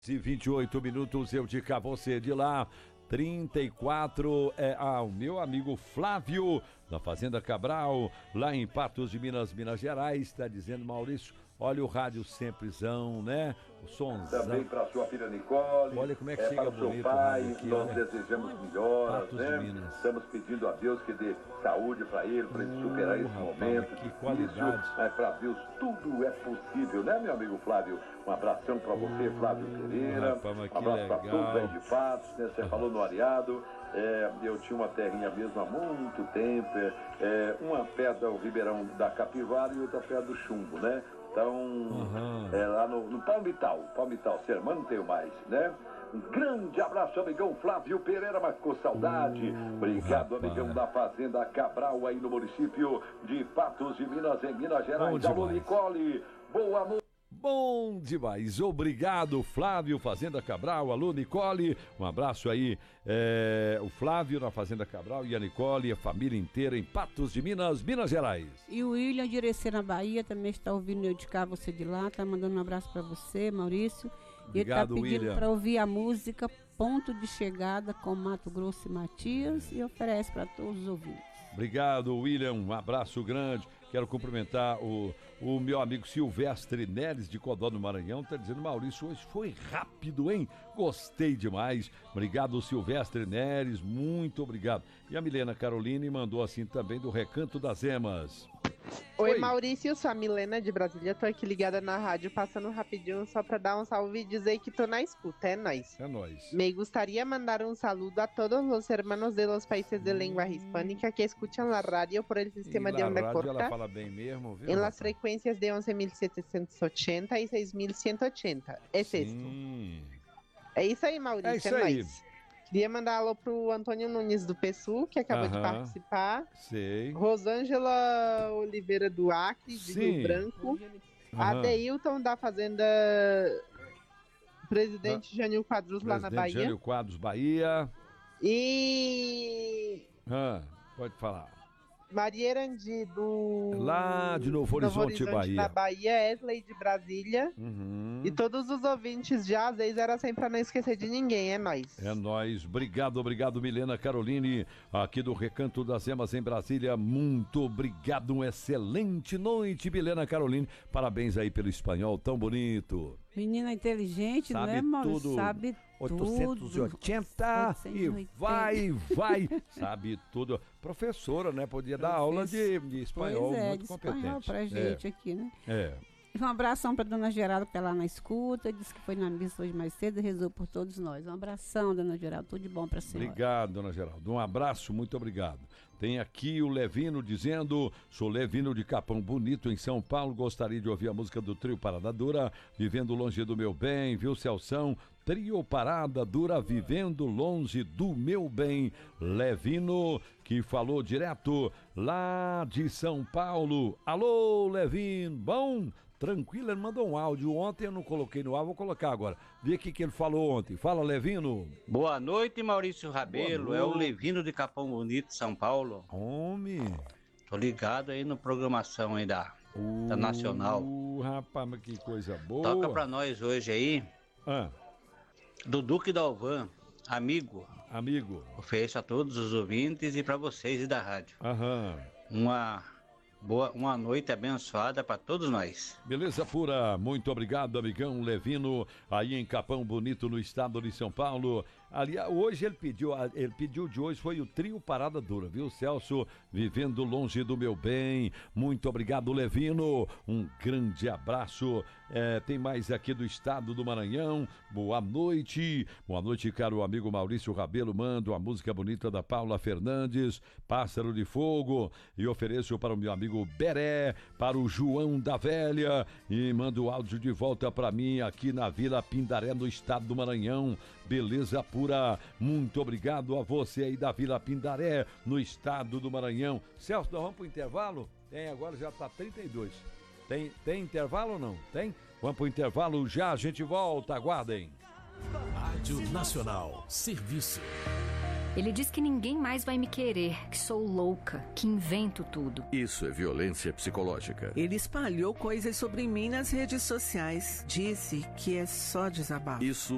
E 28 minutos, eu de cá, você de lá. 34 o meu amigo Flávio, da Fazenda Cabral, lá em Patos de Minas, Minas Gerais, está dizendo: Maurício, olha o rádio semprezão, né? O somzão. Também para sua filha Nicole. Olha como é que chega para o bonito seu pai, aqui, nós né? desejamos melhoras, Patos né? de Minas. Estamos pedindo a Deus que dê saúde para ele superar esse rapaz, momento que difícil. qualidade. Mas para Deus tudo é possível, né, meu amigo Flávio? Um abração para você, Flávio Pereira. Rapaz, mas Um que abraço para legal. todos aí de Patos, né? Você falou no Areado. Eu tinha uma terrinha mesmo há muito tempo, uma perto do Ribeirão da Capivara e outra perto do Chumbo, né? Então, lá no Palmital, Sermão não tenho mais, né? Um grande abraço, amigão Flávio Pereira, mas ficou saudade. Obrigado, rapaz. amigão da Fazenda Cabral, aí no município de Patos de Minas, em Minas Gerais. Bom Alô, demais. Nicole, boa noite. Bom demais, obrigado Flávio, Fazenda Cabral, alô Nicole, um abraço aí, o Flávio na Fazenda Cabral e a Nicole e a família inteira em Patos de Minas, Minas Gerais. E o William de Irecê, na Bahia, também está ouvindo eu de cá, você de lá, tá mandando um abraço para você, Maurício. Obrigado, e ele tá pedindo William. para ouvir a música Ponto de Chegada com Mato Grosso e Matias e oferece para todos os ouvintes. Obrigado, William, um abraço grande. Quero cumprimentar o meu amigo Silvestre Neres de Codó do Maranhão, tá dizendo: Maurício, hoje foi rápido, hein? Gostei demais. Obrigado, Silvestre Neres, muito obrigado. E a Milena Caroline mandou assim também do Recanto das Emas. Oi, Maurício, sou a Milena de Brasília, tô aqui ligada na rádio, passando rapidinho só pra dar um salve e dizer que tô na escuta, é nóis. É nóis. Me gustaría mandar un saludo a todos los hermanos de los países de lengua hispánica que escuchan la radio por el sistema E de na onda rádio ela corta fala bem mesmo, viu? en las rapaz? frecuencias de 11.780 y 6.180. Es esto. Sim. É isso aí, Maurício, É isso aí. nóis. Queria mandar alô pro Antônio Nunes do PSU, que acabou de participar. Sei. Rosângela Oliveira do Acre, de Sim. Rio Branco. Adeilton da Fazenda Presidente Jânio Quadros, lá na Presidente Bahia. Jânio Quadros, Bahia. E Pode falar. Maria Erandi do... Lá de Novo Horizonte, Bahia. na Bahia. Esley de Brasília. E todos os ouvintes de às vezes era sempre pra não esquecer de ninguém, é nóis. É nóis. Obrigado, Milena Caroline, aqui do Recanto das Emas em Brasília. Muito obrigado, uma excelente noite, Milena Caroline. Parabéns aí pelo espanhol tão bonito. Menina inteligente, Sabe não é, Maurício? tudo. Sabe 880 e 880. vai. Sabe tudo. Professora, né? Podia dar aula de espanhol, Pois é, muito de competente. espanhol pra gente aqui, né? Um abração para dona Geralda, que tá lá na escuta, disse que foi na missa hoje mais cedo e rezou por todos nós. Um abração, dona Geralda, tudo de bom para a senhora. Obrigado, dona Geralda. Um abraço, muito obrigado. Tem aqui o Levino dizendo: sou Levino de Capão Bonito, em São Paulo. Gostaria de ouvir a música do Trio Parada Dura, Vivendo Longe do Meu Bem, viu, Celção? Trio Parada Dura, Vivendo Longe do Meu Bem. Levino, que falou direto lá de São Paulo. Alô, Levino, bom? Tranquilo, ele mandou um áudio ontem, eu não coloquei no ar, vou colocar agora. Vê o que ele falou ontem. Fala, Levino. Boa noite, Maurício Rabelo. É o Levino de Capão Bonito, São Paulo. Homem. Tô ligado aí na programação aí da Nacional. Rapaz, mas que coisa boa. Toca pra nós hoje aí. Do Duque Dalvan, amigo. Ofereço a todos os ouvintes e pra vocês e da rádio. Uma noite abençoada para todos nós. Beleza pura, muito obrigado, amigão Levino, aí em Capão Bonito, no estado de São Paulo. Aliás, hoje ele pediu de hoje foi o Trio Parada Dura, viu, Celso? Vivendo Longe do Meu Bem. Muito obrigado, Levino. Um grande abraço. Tem mais aqui do estado do Maranhão. Boa noite, caro amigo Maurício Rabelo. Mando a música bonita da Paula Fernandes, Pássaro de Fogo, e ofereço para o meu amigo Beré, para o João da Velha, e mando o áudio de volta para mim aqui na Vila Pindaré, no estado do Maranhão. Beleza pura. Muito obrigado a você aí da Vila Pindaré, no estado do Maranhão. Celso, nós vamos pro intervalo? Tem, agora já tá 32. Tem intervalo ou não? Tem? Vamos pro intervalo já, a gente volta, aguardem. Rádio Nacional, serviço. Ele diz que ninguém mais vai me querer, que sou louca, que invento tudo. Isso é violência psicológica. Ele espalhou coisas sobre mim nas redes sociais. Disse que é só desabafo. Isso